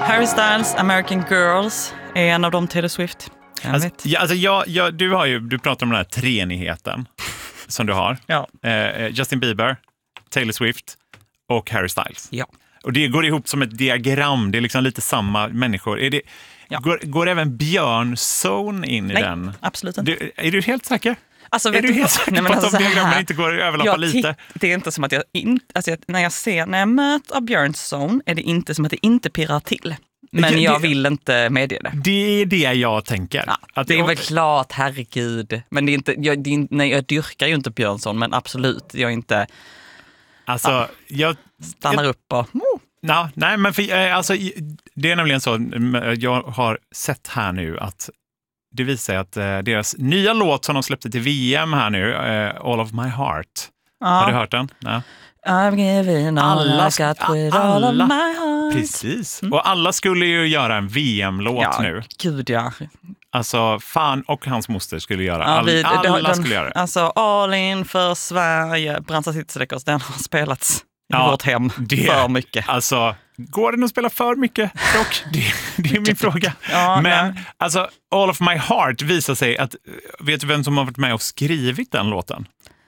Harry Styles, American Girls är en av dem. Taylor Swift. Du pratar om den här treenigheten som du har. Ja. Justin Bieber, Taylor Swift och Harry Styles. Ja. Och det går ihop som ett diagram. Det är liksom lite samma människor. Går även Björn Zone in i den? Nej, absolut inte. Är du helt säker? Alltså, är du helt säker på att de diagrammen inte går att överlappa lite? Det är inte som att när jag möter Björn Zone är det inte som att det inte pirrar till. Men jag vill inte medge det. Det är det jag tänker. Ja, att det är väl klart, herregud. Men det är inte, jag dyrkar ju inte Björn Zone, men absolut, jag är inte... Alltså, jag stannar upp och... Nej, men det är nämligen så, jag har sett här nu att det visar att deras nya låt som de släppte till VM här nu, All of My Heart. Ja. Har du hört den? Nej. I've given all I got with all of my heart. Precis. Och alla skulle ju göra en VM-låt nu. Gud, ja. Alltså, fan och hans moster skulle göra. Alla skulle göra det. Alltså, All in för Sverige. Brandsta City Slickers, den har spelats i vårt hem för mycket. Alltså, går den att spela för mycket dock? Det är min fråga. Ja, men alltså, All of My Heart visar sig att, vet du vem som har varit med och skrivit den låten?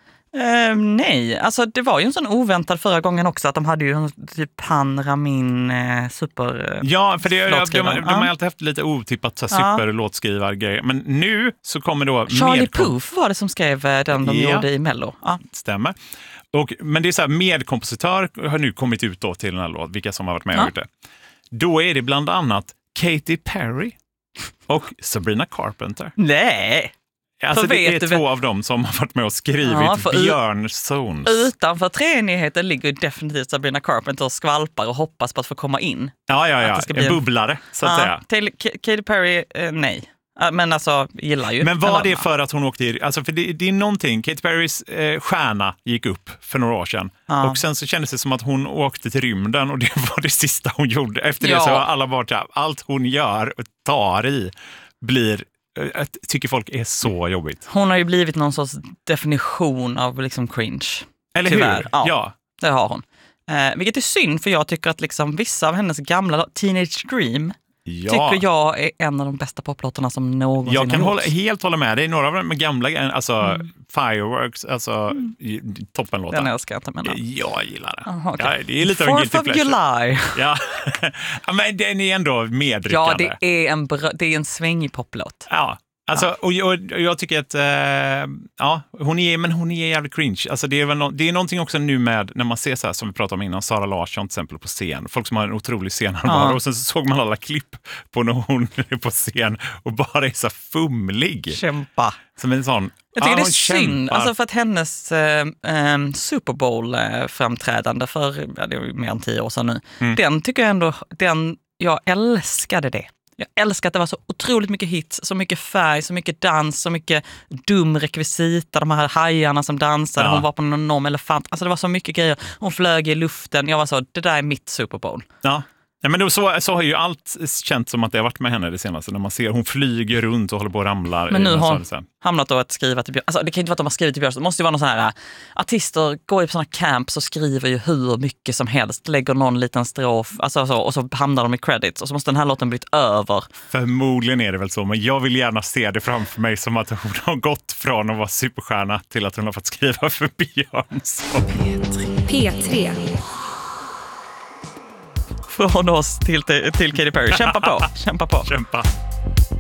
Nej, alltså det var ju en sån oväntad förra gången också att de hade ju typ Ramin super. Ja, för de har alltid haft lite otippat superlåtskrivargrejer. Men nu så kommer då Charlie Puth var det som skrev den de gjorde i Mello. Ja. Stämmer. Men det är så här, medkompositör har nu kommit ut då till den här låten, vilka som har varit med och gjort det. Då är det bland annat Katy Perry och Sabrina Carpenter. Nej! Alltså det är två av dem som har varit med och skrivit Björn Zones. Utanför treenigheten ligger ju definitivt Sabrina Carpenter och skvalpar och hoppas på att få komma in. Ja. En bubblare, så att säga. Katy Perry, nej. Men alltså, gillar ju. Men var det för att hon åkte i... Alltså, för det är någonting. Katy Perrys stjärna gick upp för några år sedan. Ja. Och sen så kändes det som att hon åkte till rymden och det var det sista hon gjorde. Efter det så har alla varit så här, allt hon gör och tar i blir... Jag tycker folk är så jobbigt. Hon har ju blivit någon sorts definition av liksom cringe. Eller tyvärr. Hur? Ja, det har hon. Vilket är synd, för jag tycker att liksom vissa av hennes gamla Teenage Dream tycker jag är en av de bästa poplåtarna som någonsin jag kan helt hålla med dig. Några av de gamla, alltså Fireworks, alltså toppenlåtar. Den älskar jag inte, men jag gillar det. Aha, okay. Ja, det är lite av en guilty pleasure. 4th of July. Ja. Men den är ändå medryckande. Ja, det är en svängig poplåt. Ja. Alltså, och jag tycker att hon är jävligt cringe. Alltså, det är någonting också nu med när man ser så här, som vi pratade om innan, Sara Larsson till exempel på scen. Folk som har en otrolig scenarvaro. Och sen så såg man alla klipp på när hon är på scen och bara är så fumlig. Kämpa. Som en sån. Jag tycker det är synd, alltså för att hennes Super Bowl-framträdande för det är mer än 10 år sedan nu. Den tycker jag ändå, jag älskade det. Jag älskar att det var så otroligt mycket hits, så mycket färg, så mycket dans, så mycket dum rekvisita, de här hajarna som dansade, hon var på någon elefant. Alltså det var så mycket grejer. Hon flög i luften. Jag var så, det där är mitt Super Bowl. Ja. Ja, men då så har ju allt känt som att det har varit med henne det senaste. När man ser hon flyger runt och håller på och ramlar. Men nu har hon hamnat då att skriva till Björn. Alltså det kan inte vara att de har skrivit till Björn. Det måste ju vara någon sån här artister går i såna camps och skriver ju hur mycket som helst. Lägger någon liten strof alltså så, och så hamnar de i credits. Och så måste den här låten blivit över. Förmodligen är det väl så. Men jag vill gärna se det framför mig som att hon har gått från att vara superstjärna till att hon har fått skriva för Björn. P3. Från oss till Katy Perry. Kämpa på. Kämpa.